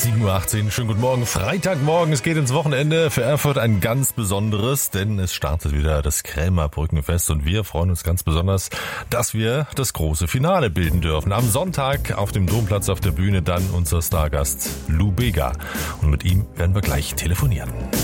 7:18 Uhr, schönen guten Morgen. Freitagmorgen, es geht ins Wochenende. Für Erfurt ein ganz besonderes, denn es startet wieder das Krämerbrückenfest und wir freuen uns ganz besonders, dass wir das große Finale bilden dürfen. Am Sonntag auf dem Domplatz auf der Bühne dann unser Stargast Lou Bega und mit ihm werden wir gleich telefonieren.